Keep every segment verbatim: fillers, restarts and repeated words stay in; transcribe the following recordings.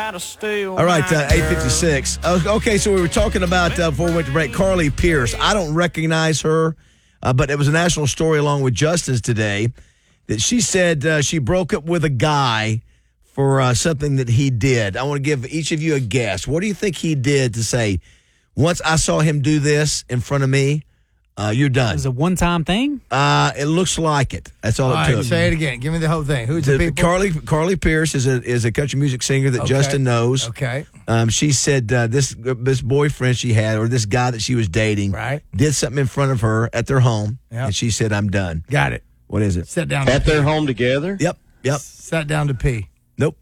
All right, uh, eight fifty-six. Uh, okay, so we were talking about, uh, before we went to break, Carly Pierce. I don't recognize her, uh, but it was a national story along with Justin's today that she said uh, she broke up with a guy for uh, something that he did. I want to give each of you a guess. What do you think he did to say, once I saw him do this in front of me, uh, you're done? It was a one-time thing? Uh, it looks like it. That's all, all it right, took. say it again. Give me the whole thing. Who's the, the people? Carly Carly Pierce is a is a country music singer that Okay. Justin knows. Okay. Um, she said uh, this this boyfriend she had, or this guy that she was dating, Right. did something in front of her at their home, Yep. and she said, "I'm done." Got it. What is it? Sit down. At their home together? Yep. Yep. Sat down to pee. Nope.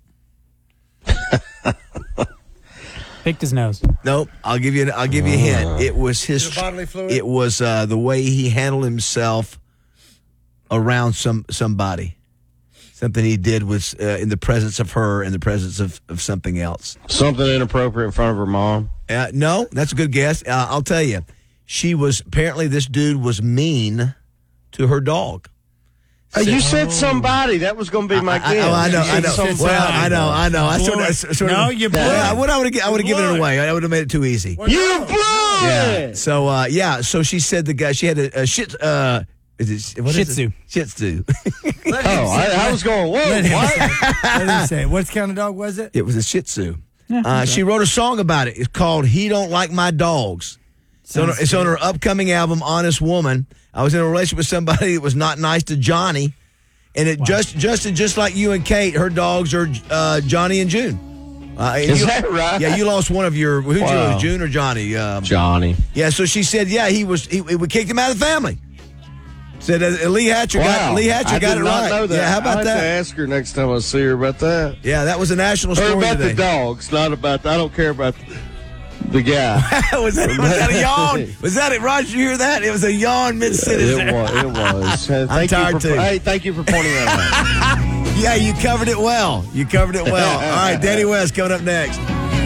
Picked his nose. Nope. I'll give you. An, I'll give you a hint. It was his. Is it bodily fluid? It was uh, the way he handled himself around some somebody. Something he did was uh, in the presence of her, in the presence of, of something else. Something inappropriate in front of her mom? Uh, no, that's a good guess. Uh, I'll tell you. She was, apparently this dude was mean to her dog. Uh, you said somebody. That was going to be my I, guess. I, I know, You I said know. somebody. Well, I know, I know. I Blew sort of, it. sort No, of, you blew yeah, it. What I would have, I would have You given blew it it. away. I would have made it too easy. You blew Yeah. it! So, uh, yeah. So she said the guy. She had a, a shit. Uh, is it what Shih is Tzu. it? Shih Tzu. Oh, I, I was going, whoa, Let him what? say it. Let him say it. What kind of dog was it? It was a Shih Tzu. Uh, she wrote a song about it. It's called "He Don't Like My Dogs." It's on, her, it's on her upcoming album, Honest Woman. I was in a relationship with somebody that was not nice to Johnny. And it just, Justin, just like you and Kate, her dogs are uh, Johnny and June. Uh, and Is you, that right? Yeah, you lost one of your. Who'd you Wow. lose, June or Johnny? Um, Johnny. yeah, so she said, yeah, he was. He, we kicked him out of the family. Said uh, Lee Hatcher got Wow. Lee Hatcher I got did it not right. know that. Yeah, how about I'll have that? to ask her next time I see her about that. Yeah, that was a national Or story about today. the dogs, not about. I don't care about the guy. was, that, was that a yawn? Was that it, Roger? You hear that? It was a yawn mid sentence. It was. It was. Uh, I'm thank you tired for, too. Hey, thank you for pointing that out. Yeah, you covered it well. You covered it well. All right, Danny West coming up next.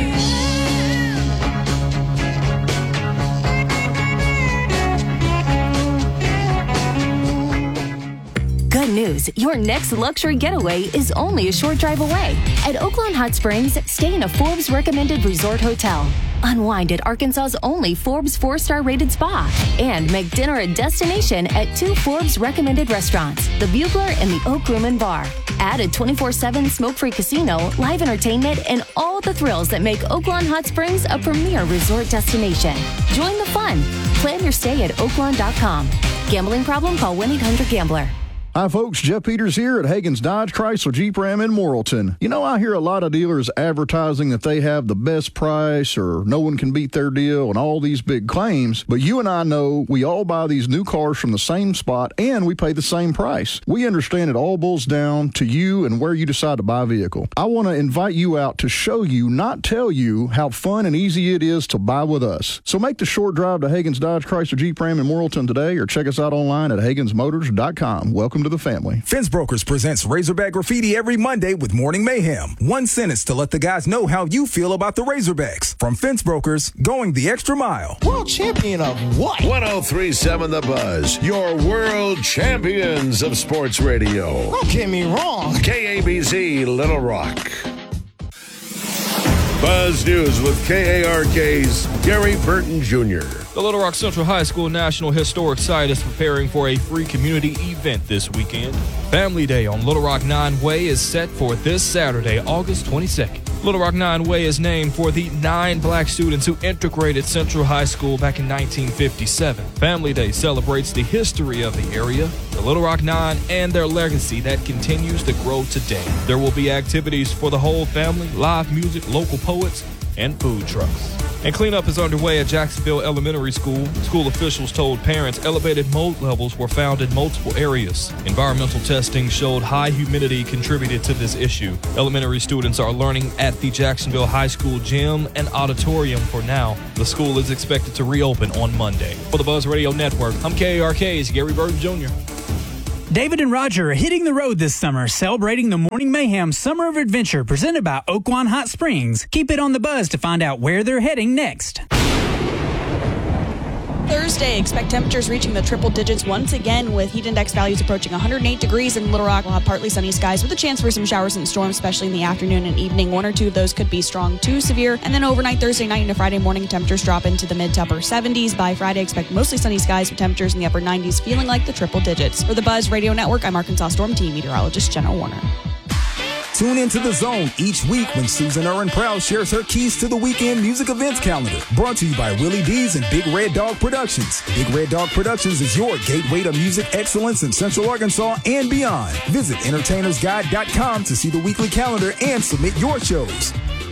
Good news, your next luxury getaway is only a short drive away. At Oaklawn Hot Springs, stay in a Forbes recommended resort hotel. Unwind at Arkansas's only Forbes four-star rated spa. And make dinner a destination at two Forbes recommended restaurants, the Bugler and the Oak Room and Bar. Add a twenty-four seven smoke-free casino, live entertainment, and all the thrills that make Oaklawn Hot Springs a premier resort destination. Join the fun. Plan your stay at oaklawn dot com. Gambling problem? Call one eight hundred gambler. Hi, folks. Jeff Peters here at Hagen's Dodge Chrysler Jeep Ram in Morrilton. You know, I hear a lot of dealers advertising that they have the best price or no one can beat their deal and all these big claims, but you and I know we all buy these new cars from the same spot and we pay the same price. We understand it all boils down to you and where you decide to buy a vehicle. I want to invite you out to show you, not tell you, how fun and easy it is to buy with us. So make the short drive to Hagen's Dodge Chrysler Jeep Ram in Morrilton today or check us out online at Hagens Motors dot com. Welcome to the family. Fence Brokers presents Razorback Graffiti every Monday with Morning Mayhem. One sentence to let the guys know how you feel about the Razorbacks. From Fence Brokers, going the extra mile. World champion of what? one oh three point seven The Buzz, your world champions of sports radio. Don't get me wrong. K A B Z Little Rock. Buzz News with K A R K's Gary Burton Junior The Little Rock Central High School National Historic Site is preparing for a free community event this weekend. Family Day on Little Rock nine Way is set for this Saturday, August twenty-second. Little Rock nine Way is named for the nine black students who integrated Central High School back in nineteen fifty-seven. Family Day celebrates the history of the area, the Little Rock Nine, and their legacy that continues to grow today. There will be activities for the whole family, live music, local poets, and food trucks. And cleanup is underway at Jacksonville Elementary School. School officials told parents elevated mold levels were found in multiple areas. Environmental testing showed high humidity contributed to this issue. Elementary students are learning at the Jacksonville High School gym and auditorium for now. The school is expected to reopen on Monday. For the Buzz Radio Network, I'm K A R K's Gary Burton Junior David and Roger are hitting the road this summer, celebrating the Morning Mayhem Summer of Adventure presented by Oaklawn Hot Springs. Keep it on the buzz to find out where they're heading next. Thursday, expect temperatures reaching the triple digits once again with heat index values approaching one hundred eight degrees in Little Rock. We'll have partly sunny skies with a chance for some showers and storms, especially in the afternoon and evening. One or two of those could be strong to severe. And then overnight, Thursday night into Friday morning, temperatures drop into the mid to upper seventies. By Friday, expect mostly sunny skies with temperatures in the upper nineties, feeling like the triple digits. For the Buzz Radio Network, I'm Arkansas Storm Team meteorologist Jenna Warner. Tune into The Zone each week when Susan Erin Proud shares her keys to the weekend music events calendar. Brought to you by Willie D's and Big Red Dog Productions. Big Red Dog Productions is your gateway to music excellence in Central Arkansas and beyond. Visit entertainers guide dot com to see the weekly calendar and submit your shows.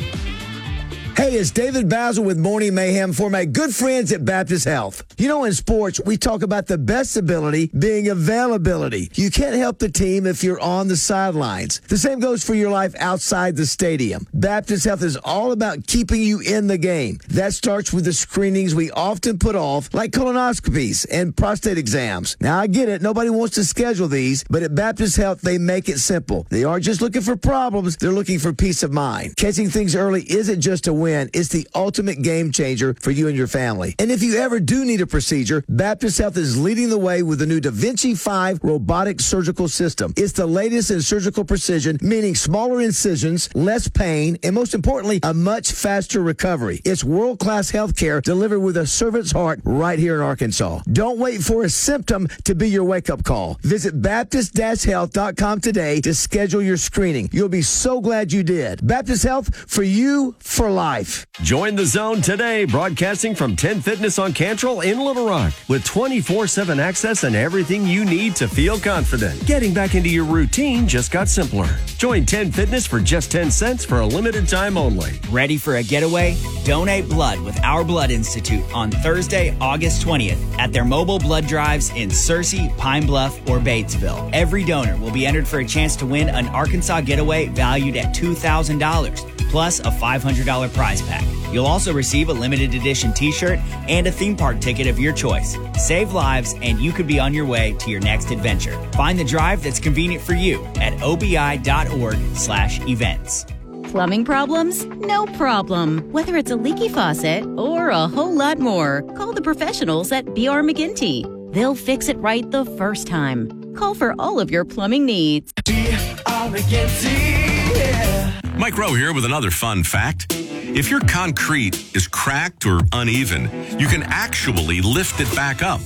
Hey, it's David Basil with Morning Mayhem for my good friends at Baptist Health. You know, in sports, we talk about the best ability being availability. You can't help the team if you're on the sidelines. The same goes for your life outside the stadium. Baptist Health is all about keeping you in the game. That starts with the screenings we often put off, like colonoscopies and prostate exams. Now, I get it. Nobody wants to schedule these, but at Baptist Health, they make it simple. They aren't just looking for problems. They're looking for peace of mind. Catching things early isn't just a win. It's the ultimate game changer for you and your family. And if you ever do need a procedure, Baptist Health is leading the way with the new Da Vinci five robotic surgical system. It's the latest in surgical precision, meaning smaller incisions, less pain, and most importantly, a much faster recovery. It's world-class health care delivered with a servant's heart right here in Arkansas. Don't wait for a symptom to be your wake-up call. Visit baptist dash health dot com today to schedule your screening. You'll be so glad you did. Baptist Health, for you, for life. Join the Zone today, broadcasting from ten Fitness on Cantrell in Little Rock with twenty-four seven access and everything you need to feel confident. Getting back into your routine just got simpler. Join ten Fitness for just ten cents for a limited time only. Ready for a getaway? Donate blood with Our Blood Institute on Thursday, August twentieth at their mobile blood drives in Searcy, Pine Bluff, or Batesville. Every donor will be entered for a chance to win an Arkansas getaway valued at two thousand dollars. Plus a five hundred dollars prize pack. You'll also receive a limited edition t-shirt and a theme park ticket of your choice. Save lives, and you could be on your way to your next adventure. Find the drive that's convenient for you at obi.org slash events. Plumbing problems? No problem. Whether it's a leaky faucet or a whole lot more, call the professionals at B R McGinty. They'll fix it right the first time. Call for all of your plumbing needs. B R McGinty, yeah. Mike Rowe here with another fun fact. If your concrete is cracked or uneven, you can actually lift it back up.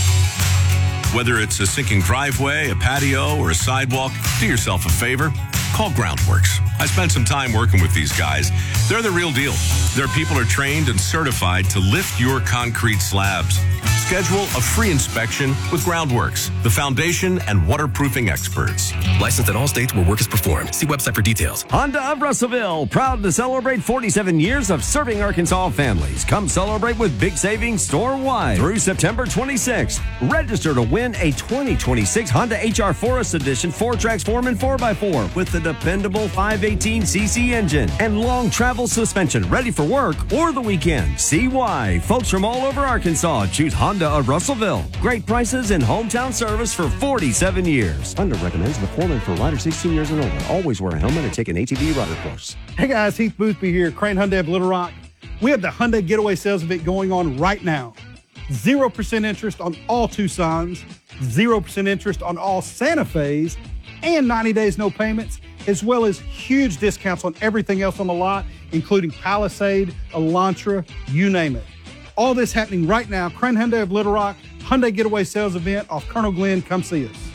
Whether it's a sinking driveway, a patio, or a sidewalk, do yourself a favor. Call Groundworks. I spent some time working with these guys. They're the real deal. Their people are trained and certified to lift your concrete slabs. Schedule a free inspection with Groundworks, the foundation and waterproofing experts. Licensed in all states where work is performed. See website for details. Honda of Russellville, proud to celebrate forty-seven years of serving Arkansas families. Come celebrate with big savings store-wide through September twenty-sixth. Register to win a twenty twenty-six Honda H R Forest Edition four Transform four by four with the dependable five eighteen c c engine and long travel suspension, ready for work or the weekend. See why folks from all over Arkansas choose Honda of Russellville. Great prices and hometown service for forty-seven years. Honda recommends metformin for riders sixteen years and older. Always wear a helmet and take an A T V rider course. Hey guys, Heath Boothby here, Crane Hyundai of Little Rock. We have the Hyundai Getaway Sales Event going on right now. zero percent interest on all Tucsons, zero percent interest on all Santa Fe's, and ninety days no payments, as well as huge discounts on everything else on the lot, including Palisade, Elantra, you name it. All this happening right now. Crane Hyundai of Little Rock, Hyundai Getaway Sales Event off Colonel Glenn. Come see us.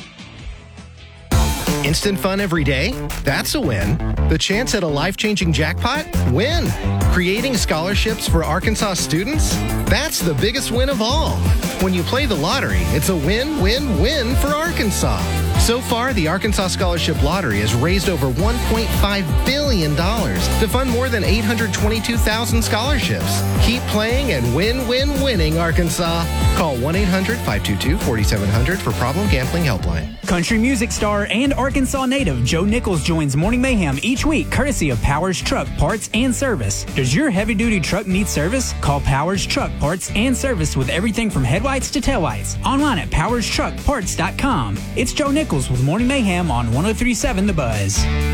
Instant fun every day? That's a win. The chance at a life-changing jackpot? Win. Creating scholarships for Arkansas students? That's the biggest win of all. When you play the lottery, it's a win-win-win for Arkansas. So far, the Arkansas Scholarship Lottery has raised over one point five billion dollars to fund more than eight hundred twenty-two thousand scholarships. Keep playing and win-win-winning, Arkansas. Call one eight hundred five two two four seven zero zero for Problem Gambling Helpline. Country music star and Arkansas native Joe Nichols joins Morning Mayhem each week, courtesy of Powers Truck Parts and Service. Does your heavy-duty truck need service? Call Powers Truck Parts and Service with everything from headlights to taillights. Online at powers truck parts dot com. It's Joe Nichols with Morning Mayhem on one oh three point seven The Buzz.